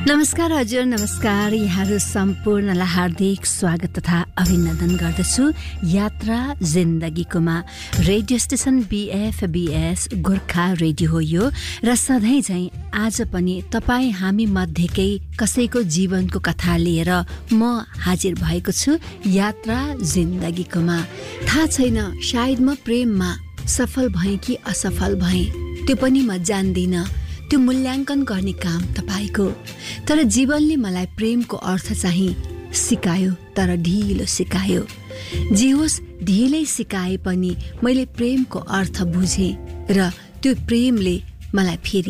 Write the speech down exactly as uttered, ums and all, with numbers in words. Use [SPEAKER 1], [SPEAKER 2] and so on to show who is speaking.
[SPEAKER 1] नमस्कार हजुर, नमस्कार। यहाँहरू सम्पूर्णलाई हार्दिक स्वागत तथा अभिनन्दन गर्दछु यात्रा जिन्दगीकोमा। रेडियो स्टेसन बीएफबीएस गोर्खा रेडियो हो यो, र सधैँ झैँ आज पनि तपाईँ हामी मध्येकै कसैको जीवनको कथा लिएर म हाजिर भएको छु यात्रा जिन्दगीकोमा। थाहा छैन, सायद म प्रेममा सफल भएँ कि असफल भएँ, त्यो पनि म जान्दिनँ। त्यो मूल्याङ्कन गर्ने काम तपाईको। तर जीवनले मलाई प्रेमको अर्थ चाहिँ सिकायो, तर ढिलो सिकायो। जे होस्, ढिलै सिकाए पनि मैले प्रेमको अर्थ बुझेँ, र त्यो प्रेमले मलाई फेरि